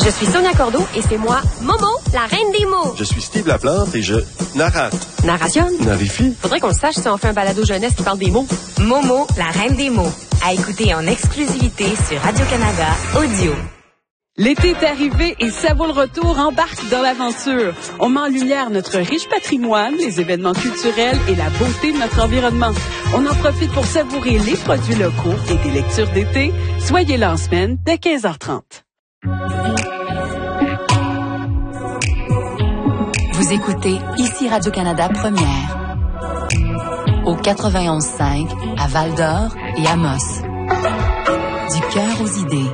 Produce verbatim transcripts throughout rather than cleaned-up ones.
Je suis Sonia Cordeau et c'est moi, Momo, la reine des mots. Je suis Steve Laplante et je narrate. Narration. Narifie. Faudrait qu'on le sache si on fait un balado jeunesse qui parle des mots. Momo, la reine des mots. À écouter en exclusivité sur Radio-Canada Audio. L'été est arrivé et Ça vaut le retour embarque dans l'aventure. On met en lumière notre riche patrimoine, les événements culturels et la beauté de notre environnement. On en profite pour savourer les produits locaux et des lectures d'été. Soyez là en semaine dès quinze heures trente. Vous écoutez ici Radio-Canada Première. Au quatre-vingt-onze cinq, à Val-d'Or et Amos. Du cœur aux idées.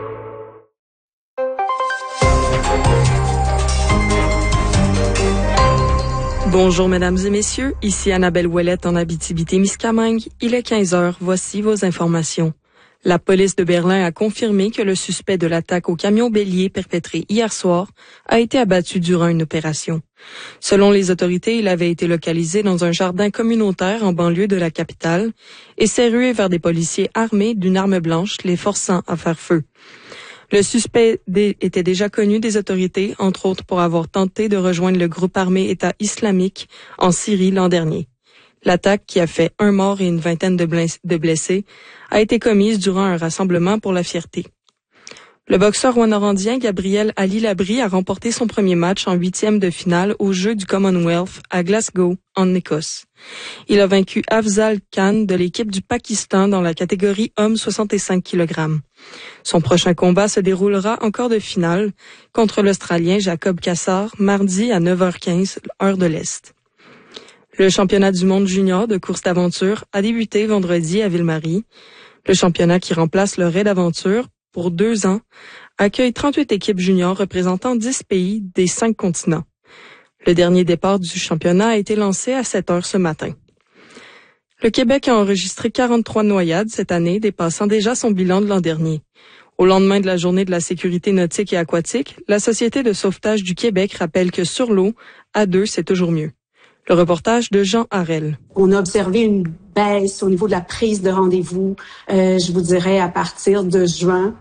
Bonjour mesdames et messieurs, ici Annabelle Ouellette en Abitibi-Témiscamingue. Il est quinze heures, voici vos informations. La police de Berlin a confirmé que le suspect de l'attaque au camion bélier perpétrée hier soir a été abattu durant une opération. Selon les autorités, il avait été localisé dans un jardin communautaire en banlieue de la capitale et s'est rué vers des policiers armés d'une arme blanche, les forçant à faire feu. Le suspect était déjà connu des autorités, entre autres pour avoir tenté de rejoindre le groupe armé État islamique en Syrie l'an dernier. L'attaque, qui a fait un mort et une vingtaine de blessés, a été commise durant un rassemblement pour la fierté. Le boxeur rwandien Gabriel Ali Labri a remporté son premier match en huitième de finale aux Jeux du Commonwealth à Glasgow, en Écosse. Il a vaincu Afzal Khan de l'équipe du Pakistan dans la catégorie hommes soixante-cinq kilogrammes. Son prochain combat se déroulera en quart de finale contre l'Australien Jacob Cassar mardi à neuf heures quinze, heure de l'Est. Le championnat du monde junior de course d'aventure a débuté vendredi à Ville-Marie. Le championnat, qui remplace le Raid Aventure pour deux ans, accueille trente-huit équipes juniors représentant dix pays des cinq continents. Le dernier départ du championnat a été lancé à sept heures ce matin. Le Québec a enregistré quarante-trois noyades cette année, dépassant déjà son bilan de l'an dernier. Au lendemain de la journée de la sécurité nautique et aquatique, la Société de sauvetage du Québec rappelle que sur l'eau, à deux, c'est toujours mieux. Le reportage de Jean Harel. On a observé une baisse au niveau de la prise de rendez-vous, euh, je vous dirais, à partir de juin.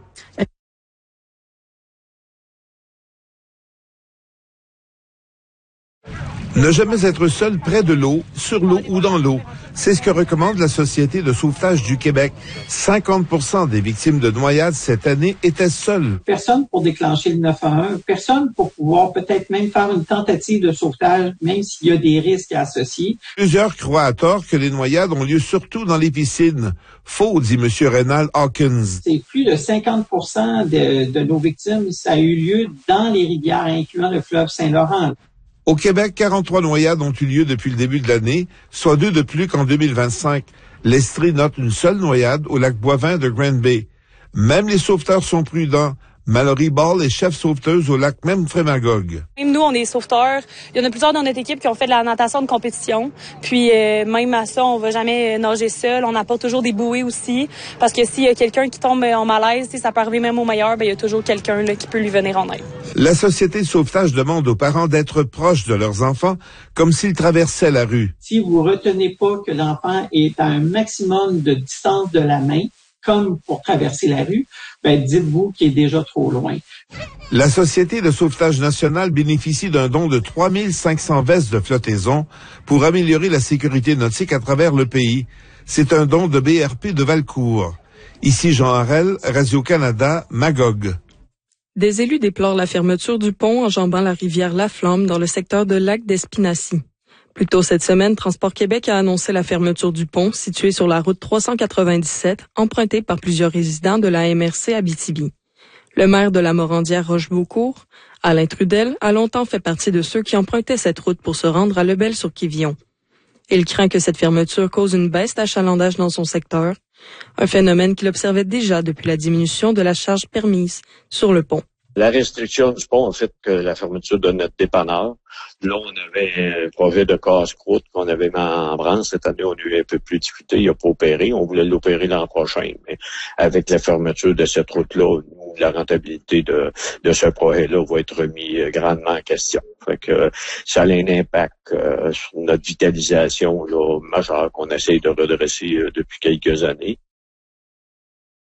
Ne jamais être seul près de l'eau, sur l'eau ou dans l'eau. C'est ce que recommande la Société de sauvetage du Québec. cinquante pour cent des victimes de noyades cette année étaient seules. Personne pour déclencher le neuf un un, personne pour pouvoir peut-être même faire une tentative de sauvetage, même s'il y a des risques associés. Plusieurs croient à tort que les noyades ont lieu surtout dans les piscines. Faux, dit M. Reynald Hawkins. C'est plus de cinquante pour cent de, de nos victimes, ça a eu lieu dans les rivières, incluant le fleuve Saint-Laurent. Au Québec, quarante-trois noyades ont eu lieu depuis le début de l'année, soit deux de plus qu'en deux mille vingt-cinq. L'Estrie note une seule noyade au lac Boivin de Grand Bay. Même les sauveteurs sont prudents. Mallory Ball est chef sauveteuse au lac Memphremagog. Même nous, on est sauveteurs. Il y en a plusieurs dans notre équipe qui ont fait de la natation de compétition. Puis euh, même à ça, on va jamais nager seul. On apporte toujours des bouées aussi. Parce que s'il y a quelqu'un qui tombe en malaise, ça peut arriver même au meilleur, ben il y a toujours quelqu'un là, qui peut lui venir en aide. La Société de sauvetage demande aux parents d'être proches de leurs enfants, comme s'ils traversaient la rue. Si vous retenez pas que l'enfant est à un maximum de distance de la main, comme pour traverser la rue, ben dites-vous qu'il est déjà trop loin. La Société de sauvetage nationale bénéficie d'un don de trois mille cinq cents vestes de flottaison pour améliorer la sécurité nautique à travers le pays. C'est un don de B R P de Valcourt. Ici Jean Harel, Radio-Canada, Magog. Des élus déplorent la fermeture du pont enjambant la rivière Laflamme dans le secteur de Lac d'Espinacy. Plus tôt cette semaine, Transport Québec a annoncé la fermeture du pont situé sur la route trois cent quatre-vingt-dix-sept, emprunté par plusieurs résidents de la M R C Abitibi. Le maire de la Morandière Rochebeaucourt, Alain Trudel, a longtemps fait partie de ceux qui empruntaient cette route pour se rendre à Lebel-sur-Quivillon. Il craint que cette fermeture cause une baisse d'achalandage dans son secteur, un phénomène qu'il observait déjà depuis la diminution de la charge permise sur le pont. La restriction du pont a fait que la fermeture de notre dépanneur. Là, on avait un projet de casse-croûte qu'on avait mis en branle. Cette année, on a eu un peu plus de difficulté. Il n'a pas opéré. On voulait l'opérer l'an prochain. Mais avec la fermeture de cette route-là, nous, la rentabilité de, de ce projet-là va être remis grandement en question. Fait que ça a un impact euh, sur notre vitalisation là, majeure qu'on essaye de redresser euh, depuis quelques années.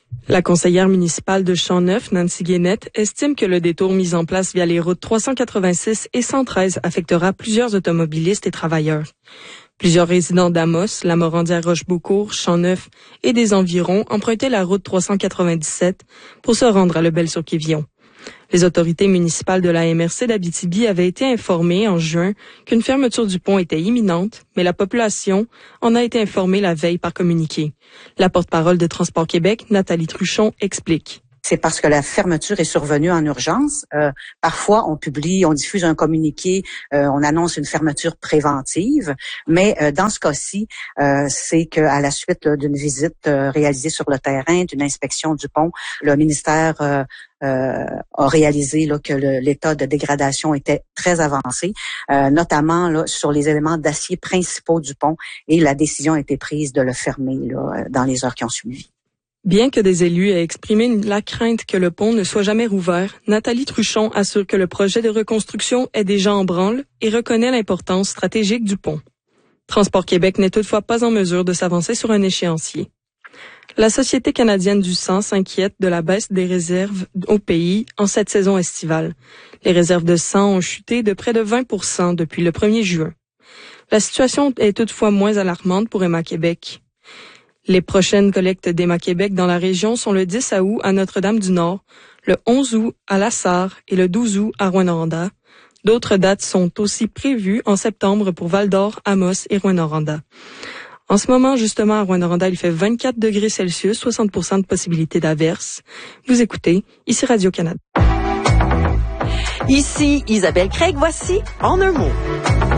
La conseillère municipale de Champ-Neuf, Nancy Guénette, estime que le détour mis en place via les routes trois cent quatre-vingt-six et cent treize affectera plusieurs automobilistes et travailleurs. Plusieurs résidents d'Amos, La Morandière-Rochebeaucourt, Champ-Neuf et des environs empruntaient la route trois cent quatre-vingt-dix-sept pour se rendre à Lebel-sur-Quévillon. Les autorités municipales de la M R C d'Abitibi avaient été informées en juin qu'une fermeture du pont était imminente, mais la population en a été informée la veille par communiqué. La porte-parole de Transport Québec, Nathalie Truchon, explique. C'est parce que la fermeture est survenue en urgence. Euh, parfois, on publie, on diffuse un communiqué, euh, on annonce une fermeture préventive, mais euh, dans ce cas-ci, euh, c'est qu'à la suite là, d'une visite euh, réalisée sur le terrain, d'une inspection du pont, le ministère euh, euh, a réalisé là, que le, l'état de dégradation était très avancé, euh, notamment là, sur les éléments d'acier principaux du pont, et la décision a été prise de le fermer là, dans les heures qui ont suivi. Bien que des élus aient exprimé la crainte que le pont ne soit jamais rouvert, Nathalie Truchon assure que le projet de reconstruction est déjà en branle et reconnaît l'importance stratégique du pont. Transport Québec n'est toutefois pas en mesure de s'avancer sur un échéancier. La Société canadienne du sang s'inquiète de la baisse des réserves au pays en cette saison estivale. Les réserves de sang ont chuté de près de vingt pour cent depuis le premier juin. La situation est toutefois moins alarmante pour Héma-Québec. Les prochaines collectes d'Héma-Québec dans la région sont le dix août à Notre-Dame-du-Nord, le onze août à La Sarre et le douze août à Rouyn-Noranda. D'autres dates sont aussi prévues en septembre pour Val-d'Or, Amos et Rouyn-Noranda. En ce moment, justement, à Rouyn-Noranda, il fait vingt-quatre degrés Celsius, soixante pour cent de possibilité d'averse. Vous écoutez, ici Radio-Canada. Ici Isabelle Craig, voici En un mot.